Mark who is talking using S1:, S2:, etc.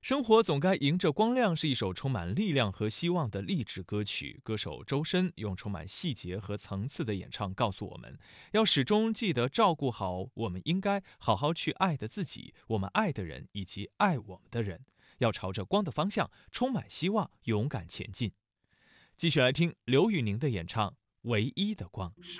S1: 生活总该迎着光亮是一首充满力量和希望的励志歌曲。歌手周深用充满细节和层次的演唱告诉我们，要始终记得照顾好我们应该好好去爱的自己，我们爱的人以及爱我们的人，要朝着光的方向充满希望，勇敢前进。继续来听刘宇宁的演唱《唯一的光》。